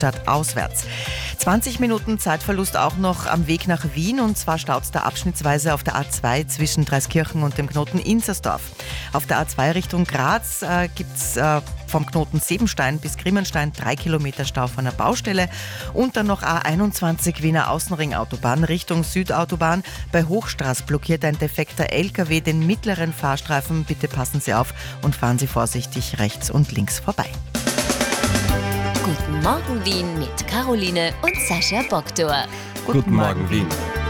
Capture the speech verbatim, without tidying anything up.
statt auswärts. zwanzig Minuten Zeitverlust auch noch am Weg nach Wien, und zwar staut es da abschnittsweise auf der A zwei zwischen Dreiskirchen und dem Knoten Inzersdorf. Auf der A zwei Richtung Graz äh, gibt es äh, vom Knoten Sebenstein bis Grimmenstein drei Kilometer Stau von der Baustelle, und dann noch A einundzwanzig Wiener Außenringautobahn Richtung Südautobahn. Bei Hochstraß blockiert ein defekter L K W den mittleren Fahrstreifen. Bitte passen Sie auf und fahren Sie vorsichtig rechts und links vorbei. Guten Morgen Wien mit Caroline und Sascha Boktor. Guten Morgen Wien.